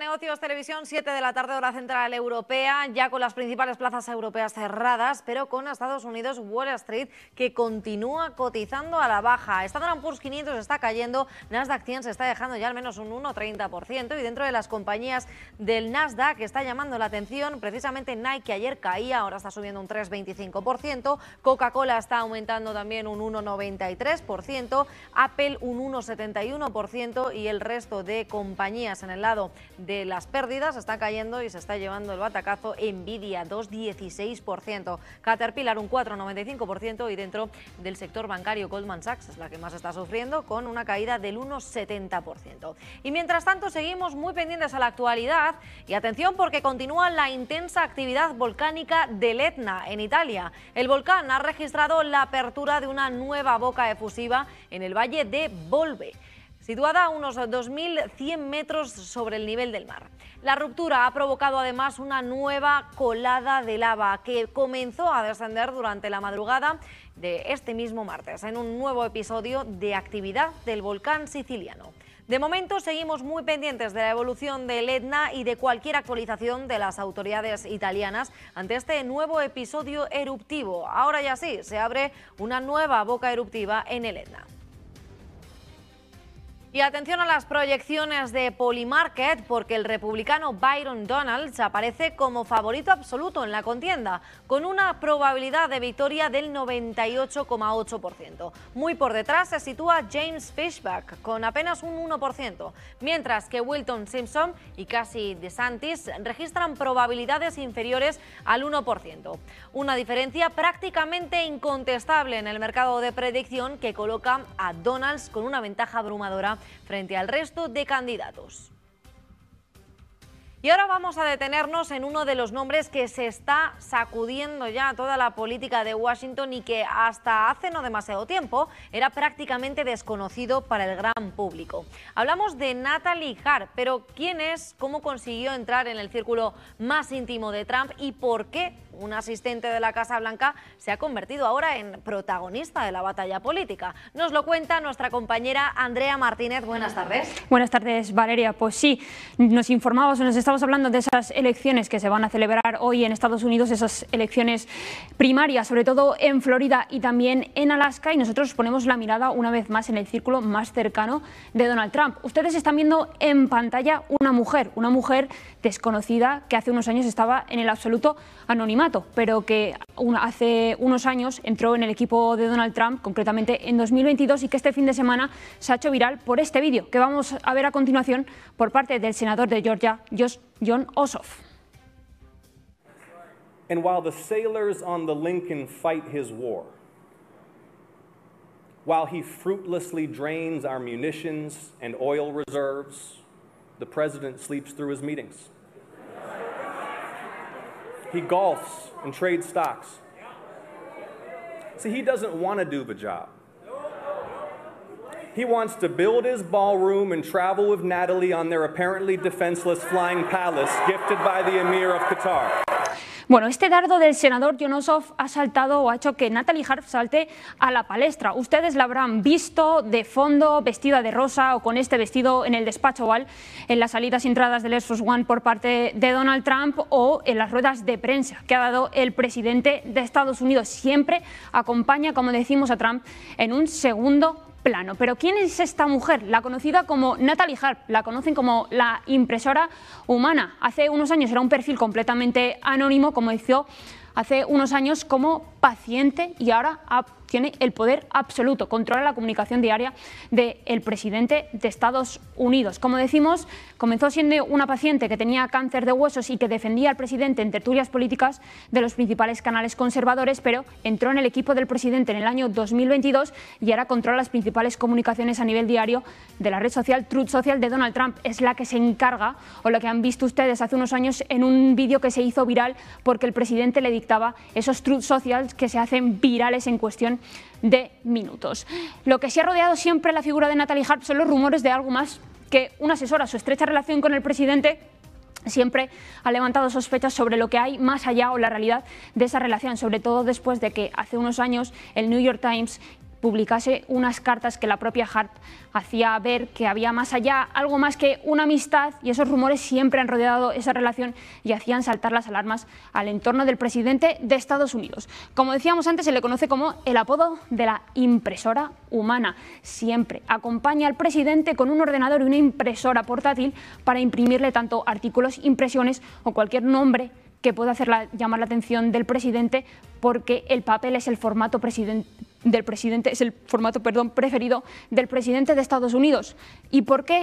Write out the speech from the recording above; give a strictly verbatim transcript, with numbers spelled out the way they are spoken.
Negocios Televisión, siete de la tarde, hora central europea, ya con las principales plazas europeas cerradas, pero con Estados Unidos, Wall Street, que continúa cotizando a la baja. Standard and Poor's quinientos está cayendo, Nasdaq cien se está dejando ya al menos un uno coma treinta por ciento, y dentro de las compañías del Nasdaq que está llamando la atención, precisamente Nike, que ayer caía, ahora está subiendo un tres coma veinticinco por ciento, Coca-Cola está aumentando también un uno coma noventa y tres por ciento, Apple un uno coma setenta y uno por ciento, y el resto de compañías en el lado de las pérdidas está cayendo y se está llevando el batacazo. Nvidia dos coma dieciséis por ciento, Caterpillar un cuatro coma noventa y cinco por ciento, y dentro del sector bancario Goldman Sachs es la que más está sufriendo, con una caída del uno coma setenta por ciento. Y mientras tanto seguimos muy pendientes a la actualidad, y atención porque continúa la intensa actividad volcánica del Etna en Italia. El volcán ha registrado la apertura de una nueva boca efusiva en el valle de Volve, situada a unos dos mil cien metros sobre el nivel del mar. La ruptura ha provocado además una nueva colada de lava que comenzó a descender durante la madrugada de este mismo martes, en un nuevo episodio de actividad del volcán siciliano. De momento seguimos muy pendientes de la evolución del Etna y de cualquier actualización de las autoridades italianas ante este nuevo episodio eruptivo. Ahora ya sí, se abre una nueva boca eruptiva en el Etna. Y atención a las proyecciones de Polymarket, porque el republicano Byron Donalds aparece como favorito absoluto en la contienda, con una probabilidad de victoria del noventa y ocho coma ocho por ciento. Muy por detrás se sitúa James Fishback, con apenas un uno por ciento, mientras que Wilton Simpson y Casey DeSantis registran probabilidades inferiores al uno por ciento. Una diferencia prácticamente incontestable en el mercado de predicción que coloca a Donalds con una ventaja abrumadora frente al resto de candidatos. Y ahora vamos a detenernos en uno de los nombres que se está sacudiendo ya toda la política de Washington y que hasta hace no demasiado tiempo era prácticamente desconocido para el gran público. Hablamos de Natalie Hart, pero ¿quién es? ¿Cómo consiguió entrar en el círculo más íntimo de Trump? ¿Y por qué un asistente de la Casa Blanca se ha convertido ahora en protagonista de la batalla política? Nos lo cuenta nuestra compañera Andrea Martínez. Buenas tardes. Buenas tardes, Valeria. Pues sí, nos informamos, nos estamos hablando de esas elecciones que se van a celebrar hoy en Estados Unidos, esas elecciones primarias, sobre todo en Florida y también en Alaska, y nosotros ponemos la mirada una vez más en el círculo más cercano de Donald Trump. Ustedes están viendo en pantalla una mujer, una mujer desconocida que hace unos años estaba en el absoluto anonimato, pero que hace unos años entró en el equipo de Donald Trump, concretamente en dos mil veintidós, y que este fin de semana se ha hecho viral por este vídeo que vamos a ver a continuación por parte del senador de Georgia, Jon Ossoff. And while the sailors on the Lincoln fight his war, while he fruitlessly drains our munitions and oil reserves, the president sleeps through his meetings. He golfs and trades stocks. See, he doesn't want to do the job. He wants to build his ballroom and travel with Natalie on their apparently defenseless flying palace gifted by the Emir of Qatar. Bueno, este dardo del senador Jon Ossoff ha saltado o ha hecho que Natalie Hart salte a la palestra. Ustedes la habrán visto de fondo, vestida de rosa o con este vestido en el despacho Oval, en las salidas y entradas del Air Force One por parte de Donald Trump, o en las ruedas de prensa que ha dado el presidente de Estados Unidos. Siempre acompaña, como decimos, a Trump en un segundo plano. Pero ¿quién es esta mujer? La conocida como Natalie Hart, la conocen como la impresora humana. Hace unos años era un perfil completamente anónimo, como hizo hace unos años como paciente, y ahora tiene el poder absoluto, controla la comunicación diaria del presidente de Estados Unidos. Como decimos, comenzó siendo una paciente que tenía cáncer de huesos y que defendía al presidente en tertulias políticas de los principales canales conservadores, pero entró en el equipo del presidente en el año dos mil veintidós y ahora controla las principales comunicaciones a nivel diario de la red social Truth Social de Donald Trump. Es la que se encarga, o lo que han visto ustedes hace unos años en un vídeo que se hizo viral porque el presidente le dictaba esos Truth Socials que se hacen virales en cuestión de minutos. Lo que se ha rodeado siempre la figura de Natalie Hart son los rumores de algo más que una asesora. Su estrecha relación con el presidente siempre ha levantado sospechas sobre lo que hay más allá o la realidad de esa relación, sobre todo después de que hace unos años el New York Times publicase unas cartas que la propia Harp hacía ver que había más allá, algo más que una amistad, y esos rumores siempre han rodeado esa relación y hacían saltar las alarmas al entorno del presidente de Estados Unidos. Como decíamos antes, se le conoce como el apodo de la impresora humana. Siempre acompaña al presidente con un ordenador y una impresora portátil para imprimirle tanto artículos, impresiones o cualquier nombre que pueda hacer la, llamar la atención del presidente, porque el papel es el formato presidente del presidente, es el formato, perdón, preferido del presidente de Estados Unidos. ¿Y por qué?